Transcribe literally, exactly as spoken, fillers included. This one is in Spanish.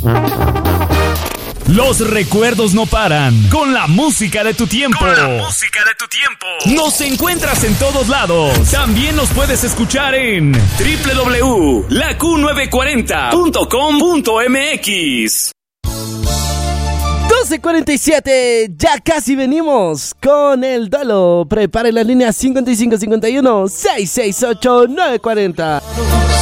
Los recuerdos no paran. Con la música de tu tiempo. Con la música de tu tiempo. Nos encuentras en todos lados. También nos puedes escuchar en doble u doble u doble u punto la q novecientos cuarenta punto com punto m x. doce cuarenta y siete, ya casi venimos con el duelo. Prepare la línea cincuenta y cinco cincuenta y uno, seiscientos sesenta y ocho, novecientos cuarenta.